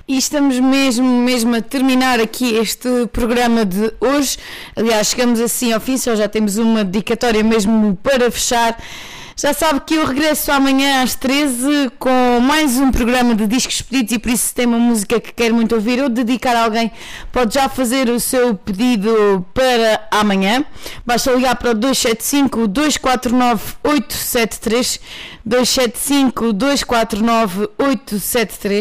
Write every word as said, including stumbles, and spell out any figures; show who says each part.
Speaker 1: E estamos mesmo, mesmo a terminar aqui este programa de hoje. Aliás, chegamos assim ao fim, só já temos uma dedicatória mesmo para fechar. Já sabe que eu regresso amanhã às treze com mais um programa de discos pedidos, e por isso, se tem uma música que quer muito ouvir ou dedicar a alguém, pode já fazer o seu pedido para amanhã. Basta ligar para o dois sete cinco, dois quatro nove, oito sete três, dois sete cinco, dois quatro nove, oito sete três.